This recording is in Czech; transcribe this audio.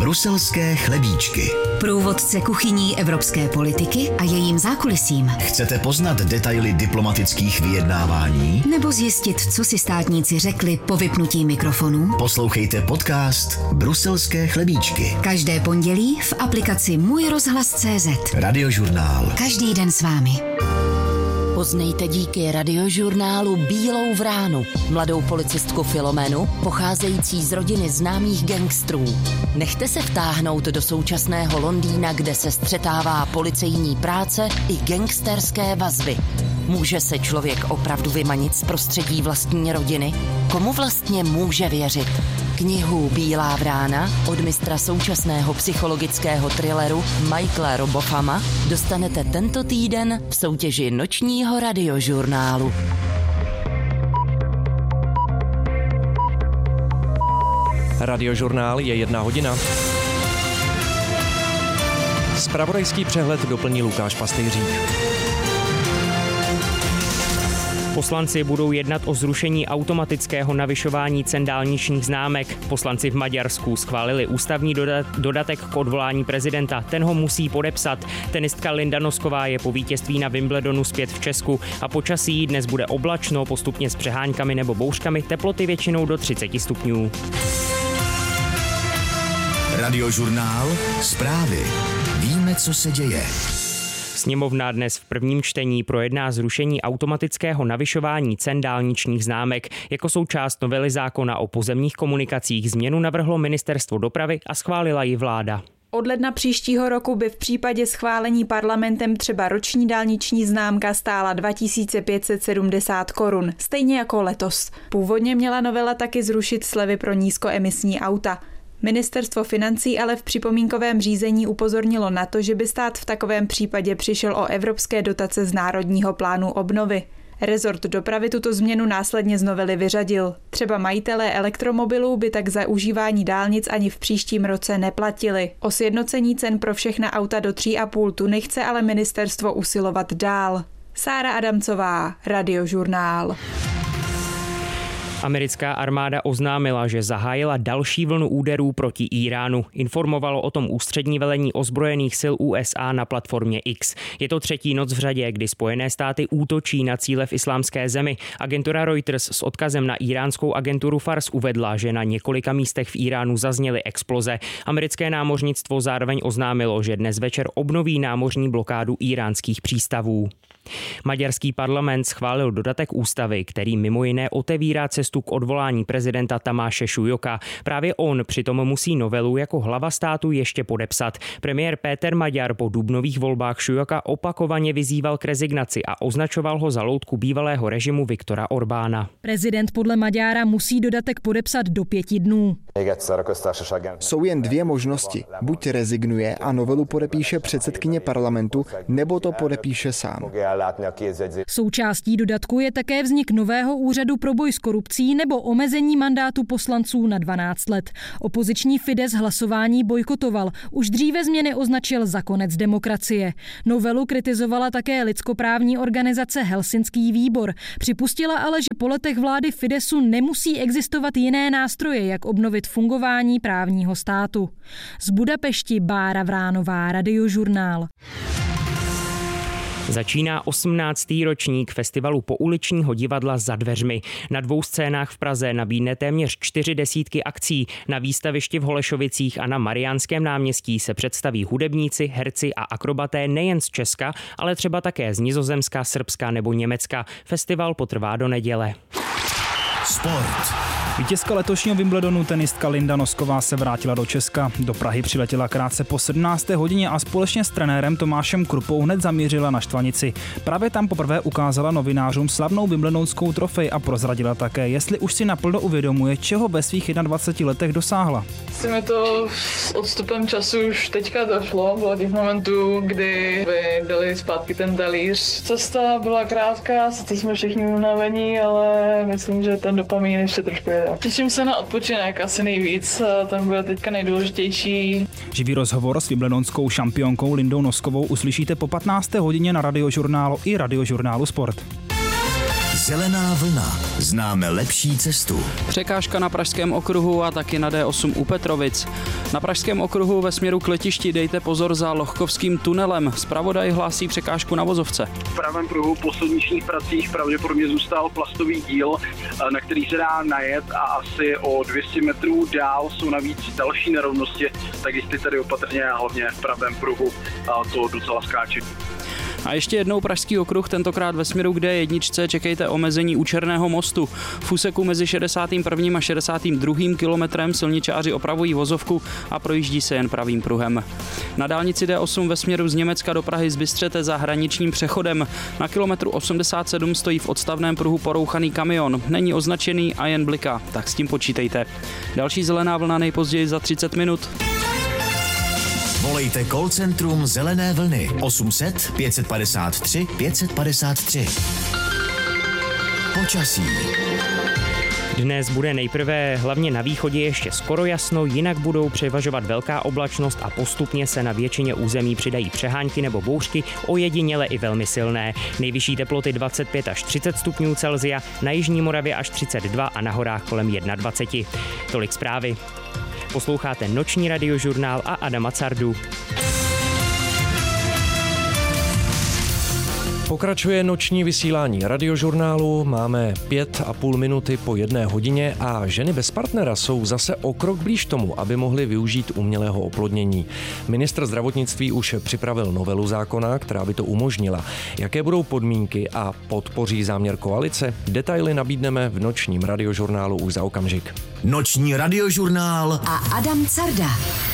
Bruselské chlebíčky. Průvodce kuchyní evropské politiky a jejím zákulisím. Chcete poznat detaily diplomatických vyjednávání? Nebo zjistit, co si státníci řekli po vypnutí mikrofonů? Poslouchejte podcast Bruselské chlebíčky. Každé pondělí v aplikaci Můj rozhlas.cz. Radiožurnál. Každý den s vámi. Poznejte díky Radiožurnálu Bílou vránu, mladou policistku Filomenu, pocházející z rodiny známých gangstrů. Nechte se vtáhnout do současného Londýna, kde se střetává policejní práce i gangsterské vazby. Může se člověk opravdu vymanit z prostředí vlastní rodiny? Komu vlastně může věřit? Knihu Bílá vrána od mistra současného psychologického thrilleru Michaela Robothama dostanete tento týden v soutěži nočního Radiožurnálu. Radiožurnál je 1 hodina. Zpravodajský přehled doplní Lukáš Pastýřík. Poslanci budou jednat o zrušení automatického navyšování cen dálničních známek. Poslanci v Maďarsku schválili ústavní dodatek k odvolání prezidenta. Ten ho musí podepsat. Tenistka Linda Nosková je po vítězství na Wimbledonu zpět v Česku a počasí dnes bude oblačno, postupně s přeháňkami nebo bouřkami, teploty většinou do 30 stupňů. Radiožurnál. Zprávy. Víme, co se děje. Sněmovna dnes v prvním čtení projedná zrušení automatického navyšování cen dálničních známek. Jako součást novely zákona o pozemních komunikacích změnu navrhlo Ministerstvo dopravy a schválila ji vláda. Od ledna příštího roku by v případě schválení parlamentem třeba roční dálniční známka stála 2570 korun, stejně jako letos. Původně měla novela taky zrušit slevy pro nízkoemisní auta. Ministerstvo financí ale v připomínkovém řízení upozornilo na to, že by stát v takovém případě přišel o evropské dotace z Národního plánu obnovy. Rezort dopravy tuto změnu následně z novely vyřadil. Třeba majitelé elektromobilů by tak za užívání dálnic ani v příštím roce neplatili. O sjednocení cen pro všechna auta do 3,5 tuny chce ale ministerstvo usilovat dál. Sára Adamcová, Radiožurnál. Americká armáda oznámila, že zahájila další vlnu úderů proti Íránu. Informovalo o tom ústřední velení ozbrojených sil USA na platformě X. Je to 3. noc v řadě, kdy Spojené státy útočí na cíle v islámské zemi. Agentura Reuters s odkazem na iránskou agenturu Fars uvedla, že na několika místech v Íránu zazněly exploze. Americké námořnictvo zároveň oznámilo, že dnes večer obnoví námořní blokádu íránských přístavů. Maďarský parlament schválil dodatek ústavy, který mimo jiné otevírá cestu k odvolání prezidenta Tamáše Šujoka. Právě on přitom musí novelu jako hlava státu ještě podepsat. Premiér Péter Maďar po dubnových volbách Šujoka opakovaně vyzýval k rezignaci a označoval ho za loutku bývalého režimu Viktora Orbána. Prezident podle Maďára musí dodatek podepsat do 5 dnů. Jsou jen 2 možnosti. Buď rezignuje a novelu podepíše předsedkyně parlamentu, nebo to podepíše sám. Součástí dodatku je také vznik nového úřadu pro boj s korupcí nebo omezení mandátu poslanců na 12 let. Opoziční Fidesz hlasování bojkotoval. Už dříve změny označil za konec demokracie. Novelu kritizovala také lidskoprávní organizace Helsinský výbor. Připustila ale, že po letech vlády Fideszu nemusí existovat jiné nástroje, jak obnovit fungování právního státu. Z Budapešti Bára Vránová, Radiožurnál. Začíná 18. ročník festivalu pouličního divadla Za dveřmi. Na 2 scénách v Praze nabídne téměř 40 akcí. Na výstavišti v Holešovicích a na Mariánském náměstí se představí hudebníci, herci a akrobaté nejen z Česka, ale třeba také z Nizozemska, Srbska nebo Německa. Festival potrvá do neděle. Sport. Vítězka letošního Wimbledonu tenistka Linda Nosková se vrátila do Česka. Do Prahy přiletěla krátce po 17. hodině a společně s trenérem Tomášem Krupou hned zamířila na Štvanici. Právě tam poprvé ukázala novinářům slavnou wimbledonskou trofej a prozradila také, jestli už si naplno uvědomuje, čeho ve svých 21 letech dosáhla. Mi to s odstupem času už teďka došlo, bylo těch momentů, kdy by dali zpátky ten talíř. Cesta byla krátká, teď jsme všichni unavení, ale myslím, že ten dopamin ještě trošku jede. Těším se na odpočinek asi nejvíc, ten bude teďka nejdůležitější. Živý rozhovor s wimbledonskou šampionkou Lindou Noskovou uslyšíte po 15. hodině na Radiožurnálu i Radiožurnálu Sport. Zelená vlna. Známe lepší cestu. Překážka na Pražském okruhu a taky na D8 u Petrovic. Na Pražském okruhu ve směru k letišti dejte pozor za Lohkovským tunelem. Zpravodaj hlásí překážku na vozovce. V pravém pruhu po silničních pracích pravděpodobně zůstal plastový díl, na který se dá najet, a asi o 200 metrů dál jsou navíc další nerovnosti, tak jistě tady opatrně a hlavně v pravém pruhu to docela skáče. A ještě jednou Pražský okruh, tentokrát ve směru k D1 čekejte omezení u Černého mostu. V úseku mezi 61. a 62. kilometrem silničáři opravují vozovku a projíždí se jen pravým pruhem. Na dálnici D8 ve směru z Německa do Prahy zbystřete za hraničním přechodem. Na kilometru 87 stojí v odstavném pruhu porouchaný kamion. Není označený a jen bliká, tak s tím počítejte. Další zelená vlna nejpozději za 30 minut. Volejte call centrum Zelené vlny 800 553 553. Počasí. Dnes bude nejprve hlavně na východě ještě skoro jasno, jinak budou převažovat velká oblačnost a postupně se na většině území přidají přehánky nebo bouřky, ojediněle i velmi silné. Nejvyšší teploty 25 až 30 stupňů Celsia, na jižní Moravě až 32 a na horách kolem 21. Tolik zprávy. Posloucháte Noční radiožurnál a Adama Cardu. Pokračuje noční vysílání radiožurnálu, máme 5,5 minuty po 1 hodině a ženy bez partnera jsou zase o krok blíž tomu, aby mohly využít umělého oplodnění. Ministr zdravotnictví už připravil novelu zákona, která by to umožnila. Jaké budou podmínky a podpoří záměr koalice? Detaily nabídneme v nočním radiožurnálu už za okamžik. Noční radiožurnál a Adam Carda.